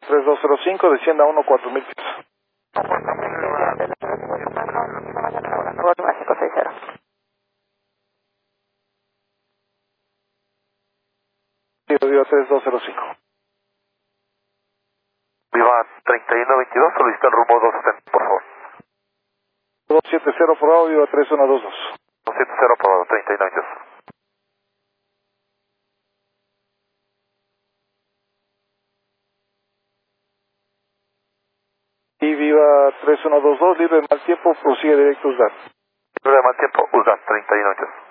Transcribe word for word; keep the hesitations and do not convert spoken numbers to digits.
tres dos cero cinco, descienda a uno cuatro mil pies. cinco seis cero. Viva tres dos cero cinco. Viva treinta y uno veintidós, solicita el rumbo doscientos setenta, por favor. dos siete cero aprobado, Viva tres uno dos dos. doscientos setenta aprobado, treinta y uno veintidós. Y Viva tres uno dos dos, libre de mal tiempo, prosigue directo U S D A T. Libre de mal tiempo, U S D A T, treinta y uno veintidós.